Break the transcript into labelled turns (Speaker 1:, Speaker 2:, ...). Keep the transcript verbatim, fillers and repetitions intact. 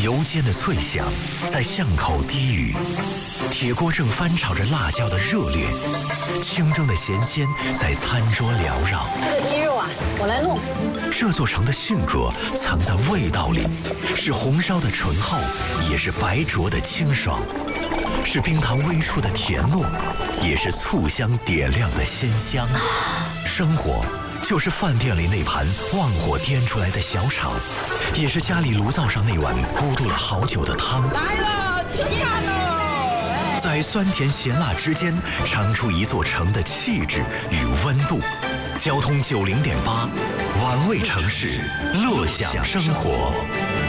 Speaker 1: 油煎的脆响在巷口低语，铁锅正翻炒着辣椒的热烈，清蒸的咸鲜在餐桌缭绕。
Speaker 2: 这个鸡肉啊，我来弄。
Speaker 1: 这座城的性格藏在味道里，是红烧的醇厚，也是白灼的清爽，是冰糖微出的甜糯，也是醋香点亮的鲜香。生活就是饭店里那盘旺火颠出来的小炒，也是家里炉灶上那碗咕嘟了好久的汤。
Speaker 3: 来了，吃饭了！
Speaker 1: 在酸甜咸辣之间，尝出一座城的气质与温度。交通九零点八，玩味城市，乐享生活。